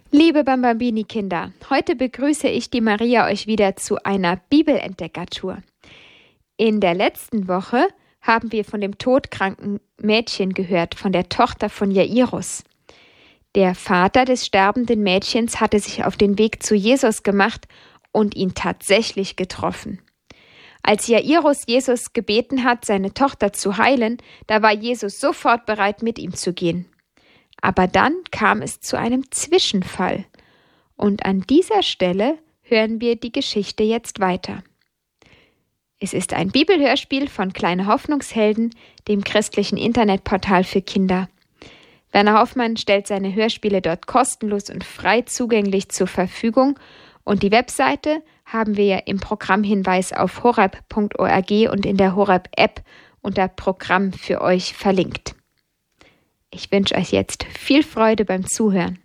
Liebe Bambambini-Kinder, heute begrüße ich die Maria euch wieder zu einer Bibelentdeckertour. In der letzten Woche haben wir von dem todkranken Mädchen gehört, von der Tochter von Jairus. Der Vater des sterbenden Mädchens hatte sich auf den Weg zu Jesus gemacht und ihn tatsächlich getroffen. Als Jairus Jesus gebeten hat, seine Tochter zu heilen, da war Jesus sofort bereit, mit ihm zu gehen. Aber dann kam es zu einem Zwischenfall. Und an dieser Stelle hören wir die Geschichte jetzt weiter. Es ist ein Bibelhörspiel von Kleine Hoffnungshelden, dem christlichen Internetportal für Kinder. Werner Hoffmann stellt seine Hörspiele dort kostenlos und frei zugänglich zur Verfügung und die Webseite haben wir im Programmhinweis auf horeb.org und in der Horeb-App unter Programm für euch verlinkt. Ich wünsche euch jetzt viel Freude beim Zuhören.